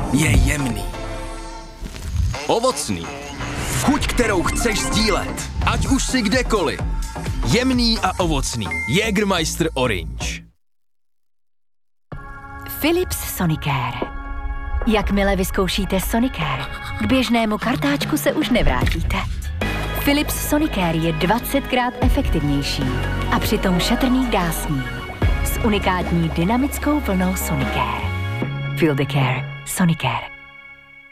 je jemný. Ovocný. Chuť, kterou chceš sdílet, ať už si kdekoliv. Jemný a ovocný. Jägermeister Orange. Philips Sonicare. Jakmile vyzkoušíte Sonicare, k běžnému kartáčku se už nevrátíte. Philips Sonicare je 20krát efektivnější a přitom šetrný k dásním. S unikátní dynamickou vlnou Sonicare. Feel the care. Sonicare.